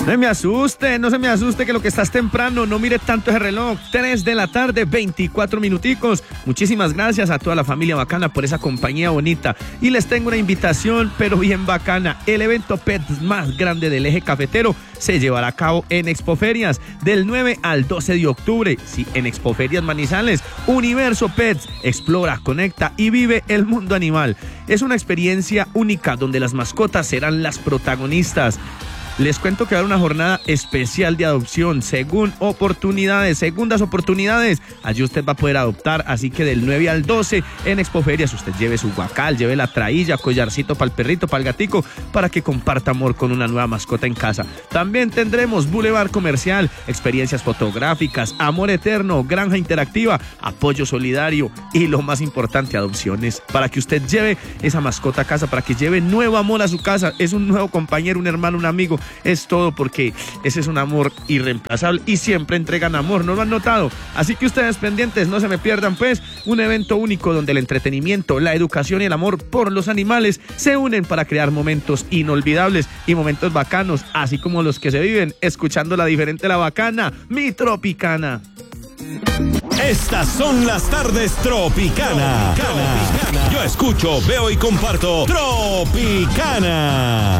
No se me asuste que lo que estás temprano, no mire tanto ese reloj. 3 de la tarde, 24 minuticos. Muchísimas gracias a toda la familia bacana por esa compañía bonita. Y les tengo una invitación, pero bien bacana. El evento Pets más grande del eje cafetero se llevará a cabo en Expoferias del 9 al 12 de octubre. Sí, en Expoferias Manizales. Universo Pets, explora, conecta y vive el mundo animal. Es una experiencia única donde las mascotas serán las protagonistas. Les cuento que va a haber una jornada especial de adopción, segundas oportunidades. Allí usted va a poder adoptar, así que del 9 al 12 en Expoferias usted lleve su guacal, lleve la trailla, collarcito para el perrito, para el gatico, para que comparta amor con una nueva mascota en casa. También tendremos Boulevard Comercial, experiencias fotográficas, amor eterno, granja interactiva, apoyo solidario y lo más importante, adopciones, para que usted lleve esa mascota a casa, para que lleve nuevo amor a su casa. Es un nuevo compañero, un hermano, un amigo. Es todo, porque ese es un amor irreemplazable y siempre entregan amor, ¿no lo han notado? Así que ustedes pendientes, no se me pierdan pues un evento único donde el entretenimiento, la educación y el amor por los animales se unen para crear momentos inolvidables y momentos bacanos, así como los que se viven escuchando la diferente, la bacana, mi Tropicana. Estas son las tardes Tropicana. Yo escucho, veo y comparto Tropicana.